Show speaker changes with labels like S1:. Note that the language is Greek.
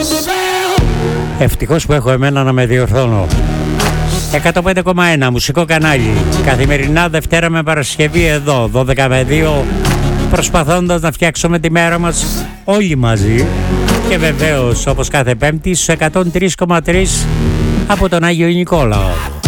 S1: Ευτυχώς που έχω εμένα να με διορθώνω. 105,1 μουσικό κανάλι. Καθημερινά Δευτέρα με Παρασκευή εδώ 12 με 2, προσπαθώντας να φτιάξουμε τη μέρα μας όλοι μαζί. Και βεβαίως όπως κάθε Πέμπτη στους 103,3 από τον Άγιο Νικόλαο.